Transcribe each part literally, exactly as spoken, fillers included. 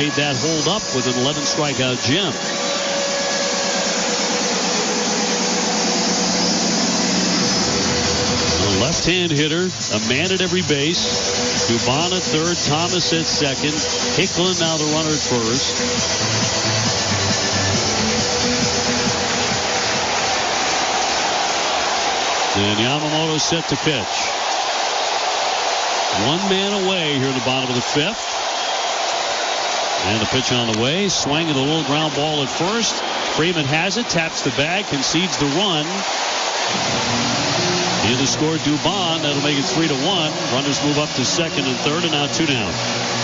made that hold up with an eleven strikeout Jim. A left-hand hitter, a man at every base. Dubon at third, Thomas at second. Hicklin now the runner at first. And Yamamoto set to pitch. One man away here in the bottom of the fifth. And the pitch on the way. Swing and a little ground ball at first. Freeman has it, taps the bag, concedes the run. In to score Dubon. That'll make it three to one. Runners move up to second and third, and now two down.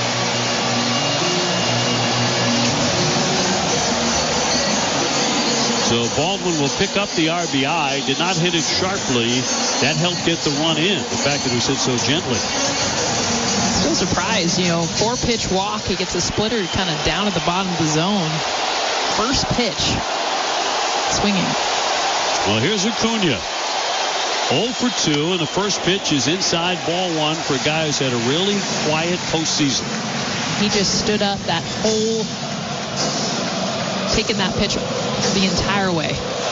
So Baldwin will pick up the R B I. Did not hit it sharply. That helped get the run in. The fact that it was hit so gently. Still surprised, you know, four pitch walk. He gets a splitter kind of down at the bottom of the zone. First pitch. Swinging. Well, here's Acuna. oh for two, and the first pitch is inside ball one for a guy who's had a really quiet postseason. He just stood up that whole, taking that pitch the entire way.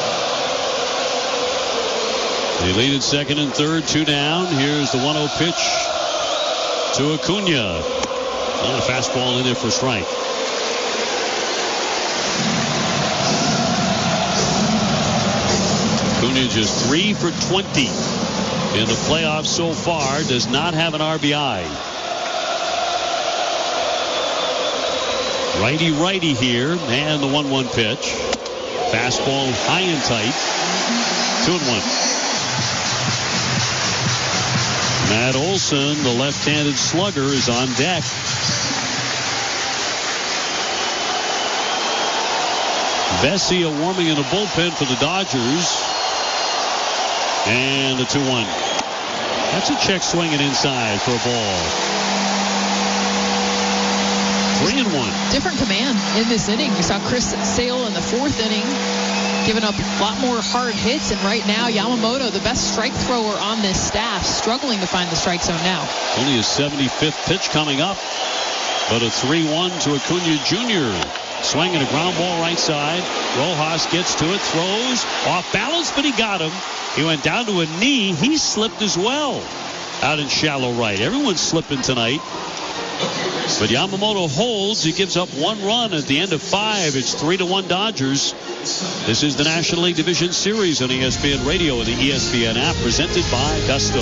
They lead at second and third, two down. Here's the one oh pitch to Acuna. And a fastball in there for a strike. Acuna just three for twenty in the playoffs so far. Does not have an R B I. Righty-righty here. And the one one pitch. Fastball high and tight. Two and one. Matt Olson, the left-handed slugger, is on deck. Vesia warming in the bullpen for the Dodgers. And the two one. That's a check swinging inside for a ball. Three and one. Different command in this inning. We saw Chris Sale in the fourth inning giving up a lot more hard hits, and right now Yamamoto, the best strike thrower on this staff, struggling to find the strike zone now. Only his seventy-fifth pitch coming up, but a three one to Acuna Junior Swinging a ground ball right side. Rojas gets to it, throws off balance, but he got him. He went down to a knee. He slipped as well out in shallow right. Everyone's slipping tonight. But Yamamoto holds. He gives up one run at the end of five. It's three to one Dodgers. This is the National League Division Series on E S P N Radio and the E S P N app, presented by Gusto.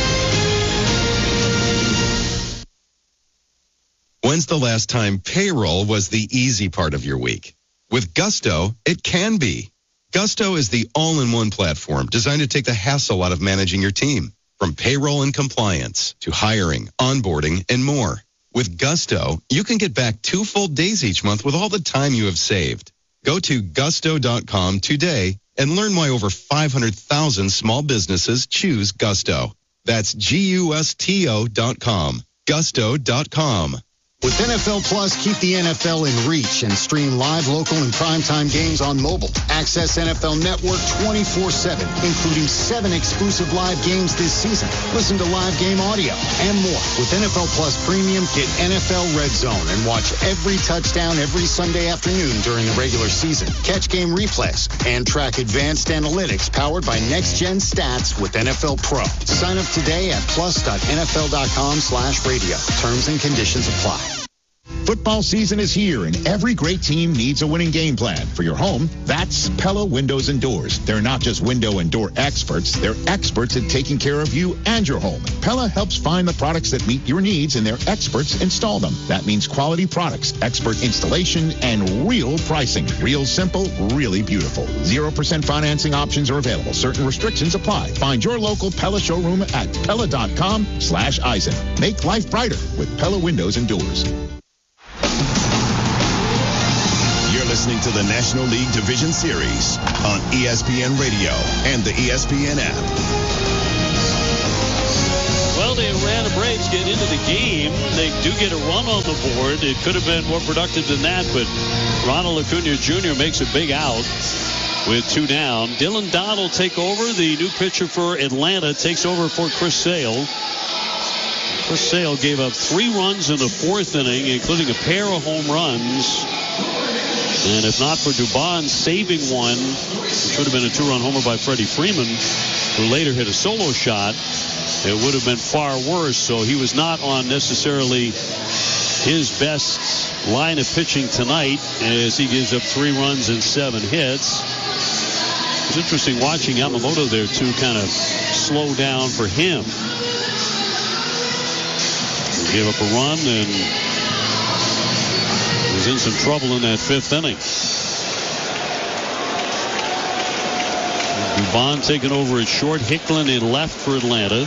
When's the last time payroll was the easy part of your week? With Gusto, it can be. Gusto is the all-in-one platform designed to take the hassle out of managing your team. From payroll and compliance to hiring, onboarding, and more. With Gusto, you can get back two full days each month with all the time you have saved. Go to gusto dot com today and learn why over five hundred thousand small businesses choose Gusto. That's G U S T O dot com. gusto dot com. With N F L Plus, keep the N F L in reach and stream live, local, and primetime games on mobile. Access N F L Network twenty-four seven, including seven exclusive live games this season. Listen to live game audio and more. With N F L Plus Premium, get N F L Red Zone and watch every touchdown every Sunday afternoon during the regular season. Catch game replays and track advanced analytics powered by Next Gen Stats with N F L Pro. Sign up today at plus dot N F L dot com slash radio. Terms and conditions apply. Football season is here, and every great team needs a winning game plan. For your home, that's Pella Windows and Doors. They're not just window and door experts. They're experts at taking care of you and your home. Pella helps find the products that meet your needs, and their experts install them. That means quality products, expert installation, and real pricing. Real simple, really beautiful. zero percent financing options are available. Certain restrictions apply. Find your local Pella showroom at pella dot com slash Eisen. Make life brighter with Pella Windows and Doors. You're listening to the National League Division Series on E S P N Radio and the E S P N app. Well, the Atlanta Braves get into the game. They do get a run on the board. It could have been more productive than that, but Ronald Acuna Junior makes a big out with two down. Dylan Dodd will take over. The new pitcher for Atlanta takes over for Chris Sale. Chris Sale gave up three runs in the fourth inning, including a pair of home runs. And if not for Dubon saving one, which would have been a two-run homer by Freddie Freeman, who later hit a solo shot, it would have been far worse. So he was not on necessarily his best line of pitching tonight, as he gives up three runs and seven hits. It's interesting watching Yamamoto there, too, kind of slow down for him. He gave up a run and was in some trouble in that fifth inning. Dubon taking over at short. Hicklin in left for Atlanta.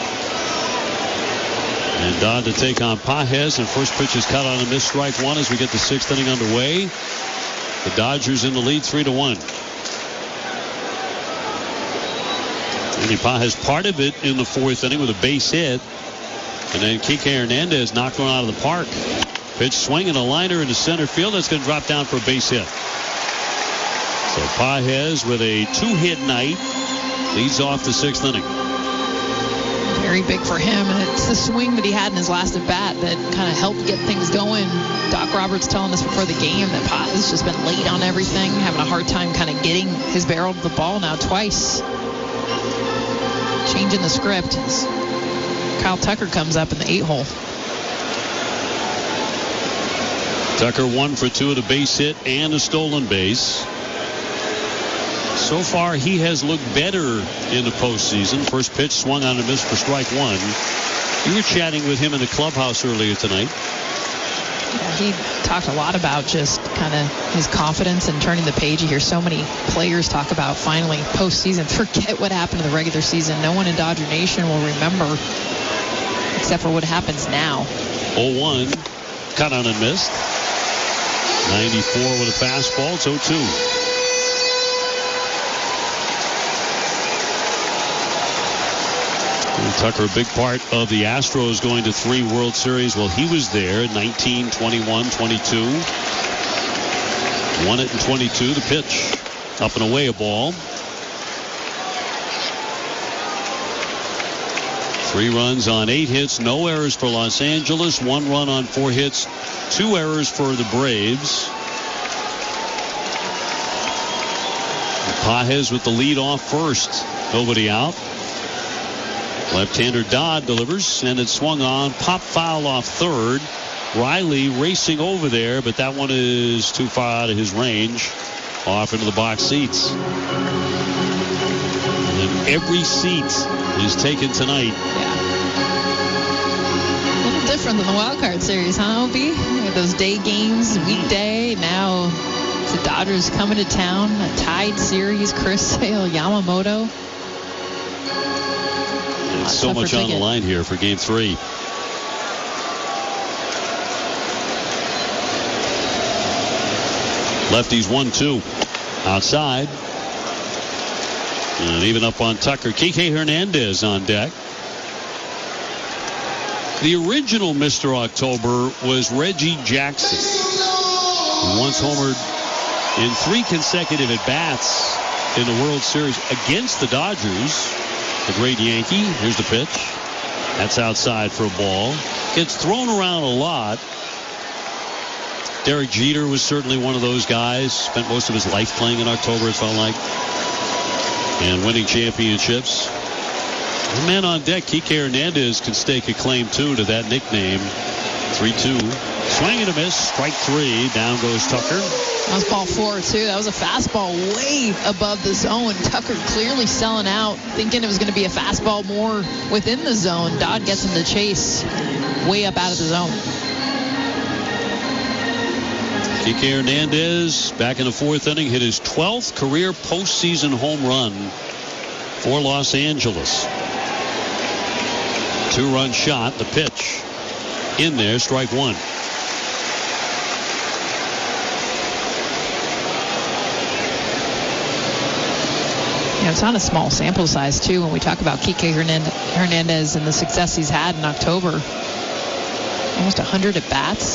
And Dodd to take on Pages. And first pitch is cut on a missed, strike one as we get the sixth inning underway. The Dodgers in the lead three to one. Andy Pages part of it in the fourth inning with a base hit. And then Kike Hernandez knocked one out of the park. Pitch swinging a liner into center field. That's going to drop down for a base hit. So Pages with a two-hit night leads off the sixth inning. Very big for him, and it's the swing that he had in his last at bat that kind of helped get things going. Doc Roberts telling us before the game that Pages has just been late on everything, having a hard time kind of getting his barrel to the ball now twice. Changing the script. Kyle Tucker comes up in the eight hole. Tucker one for two at a base hit and a stolen base. So far, he has looked better in the postseason. First pitch swung on a miss for strike one. You were chatting with him in the clubhouse earlier tonight. Yeah, he talked a lot about just kind of his confidence and turning the page. You hear so many players talk about finally postseason. Forget what happened in the regular season. No one in Dodger Nation will remember except for what happens now. oh one, cut on and missed. ninety-four with a fastball. It's oh two. Tucker, a big part of the Astros going to three World Series. Well, he was there in nineteen, twenty-one, twenty-two. Won it in twenty-two. The pitch up and away, a ball. Three runs on eight hits, no errors for Los Angeles. One run on four hits, two errors for the Braves. Pages with the lead off first. Nobody out. Left-hander Dodd delivers, and it swung on. Pop foul off third. Riley racing over there, but that one is too far out of his range. Off into the box seats. And every seat is taken tonight. Yeah. A little different than the wild card series, huh, O B? Those day games, weekday. Now the Dodgers coming to town. A tied series. Chris Sale, Yamamoto. So much on the line here for game three. Lefties one two. Outside. And even up on Tucker. Kike Hernandez on deck. The original Mister October was Reggie Jackson, who once homered in three consecutive at-bats in the World Series against the Dodgers. The great Yankee. Here's the pitch. That's outside for a ball. Gets thrown around a lot. Derek Jeter was certainly one of those guys. Spent most of his life playing in October, it felt like. And winning championships. The man on deck, Kike Hernandez, can stake a claim, too, to that nickname. three two. Swing and a miss. Strike three. Down goes Tucker. That was ball four, too. That was a fastball way above the zone. Tucker clearly selling out, thinking it was going to be a fastball more within the zone. Dodd gets him to chase way up out of the zone. Kike Hernandez, back in the fourth inning, hit his twelfth career postseason home run for Los Angeles. Two-run shot. The pitch in there. Strike one. Yeah, it's not a small sample size, too, when we talk about Kike Hernandez and the success he's had in October. Almost one hundred at-bats.